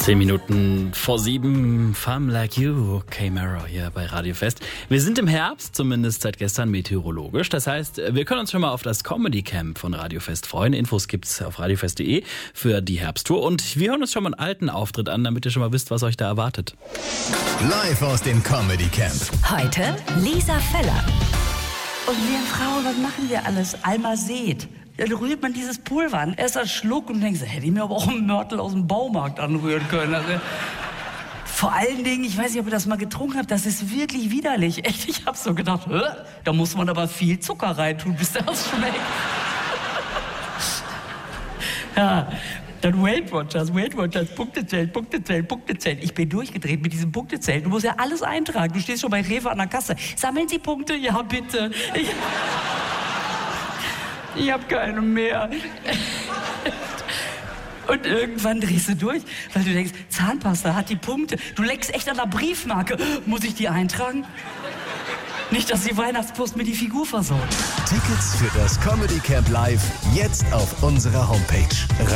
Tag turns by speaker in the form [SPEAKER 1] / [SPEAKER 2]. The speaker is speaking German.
[SPEAKER 1] 10 Minuten vor 7, Femme Like You, K-Mara hier bei Radio Fest. Wir sind im Herbst, zumindest seit gestern meteorologisch. Das heißt, wir können uns schon mal auf das Comedy Camp von Radio Fest freuen. Infos gibt's auf radiofest.de für die Herbsttour. Und wir hören uns schon mal einen alten Auftritt an, damit ihr schon mal wisst, was euch da erwartet.
[SPEAKER 2] Live aus dem Comedy Camp.
[SPEAKER 3] Heute Lisa Feller.
[SPEAKER 4] Und wir Frauen, was machen wir alles? Almased. Dann rührt man dieses Pulver an, erster Schluck und denkt, hätte ich mir aber auch einen Mörtel aus dem Baumarkt anrühren können. Also, vor allen Dingen, ich weiß nicht, ob ihr das mal getrunken habt, das ist wirklich widerlich. Echt, ich hab so gedacht, da muss man aber viel Zucker reintun, bis das schmeckt. Ja, dann Weight Watchers, Punktezählen. Ich bin durchgedreht mit diesem Punktezählen. Du musst ja alles eintragen. Du stehst schon bei Rewe an der Kasse. Sammeln Sie Punkte? Ja, bitte. Ich hab keine mehr. Und irgendwann drehst du durch, weil du denkst, Zahnpasta hat die Punkte. Du leckst echt an der Briefmarke. Muss ich die eintragen? Nicht, dass die Weihnachtspost mir die Figur versaut.
[SPEAKER 2] Tickets für das Comedy Camp Live jetzt auf unserer Homepage